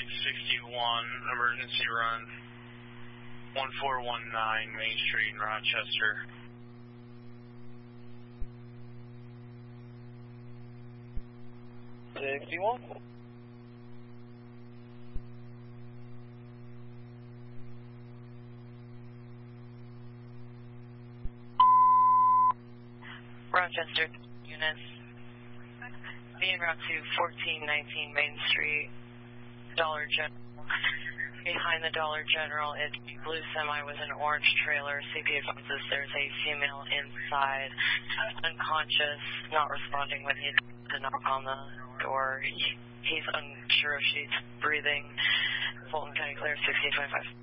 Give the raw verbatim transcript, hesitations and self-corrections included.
eight sixty-one, emergency run, one four one nine Main Street in Rochester. sixty-one. Rochester units. Be en route to fourteen nineteen Main Street, Dollar General. Behind the Dollar General, it's blue semi with an orange trailer. C P advances there's a female inside, unconscious, not responding when he to knock on the door. He's unsure if she's breathing. Fulton County clear, sixteen twenty-five.